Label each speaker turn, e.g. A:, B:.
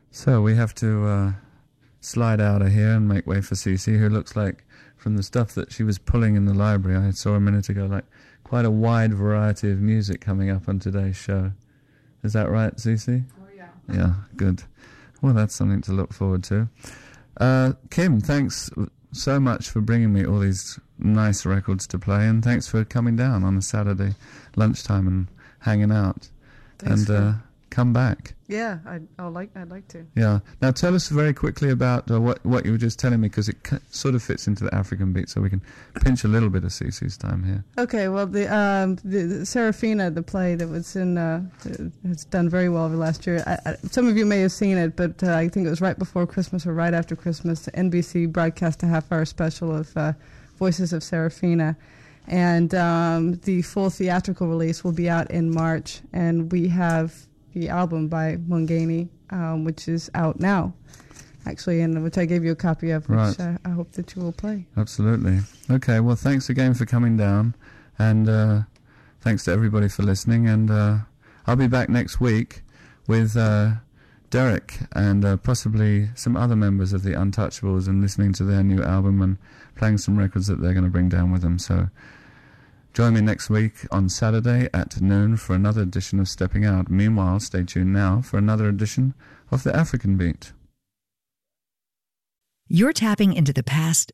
A: So we have to slide out of here and make way for Cece, who looks like, from the stuff that she was pulling in the library I saw a minute ago, like quite a wide variety of music coming up on today's show. Is that right, Cece?
B: Oh, yeah.
A: Yeah, good. Well, that's something to look forward to. Kim, thanks so much for bringing me all these nice records to play, and thanks for coming down on a Saturday lunchtime and hanging out.
B: Thanks
A: Come back.
B: Yeah, I'd like to.
A: Yeah. Now tell us very quickly about what you were just telling me, because it sort of fits into the African beat, so we can pinch a little bit of Cece's time here.
B: Okay, well, the Serafina, the play that was in, has done very well over the last year. Some of you may have seen it, but I think it was right before Christmas or right after Christmas. NBC broadcast a half-hour special of Voices of Serafina. And the full theatrical release will be out in March, and we have the album by Mungeni, which is out now, actually, and which I gave you a copy of, which
A: right.
B: I hope that you will play.
A: Absolutely. Okay, well, thanks again for coming down, and thanks to everybody for listening, and I'll be back next week with Derek and possibly some other members of the Untouchables, and listening to their new album and playing some records that they're going to bring down with them. So join me next week on Saturday at noon for another edition of Stepping Out. Meanwhile, stay tuned now for another edition of The African Beat.
C: You're tapping into the past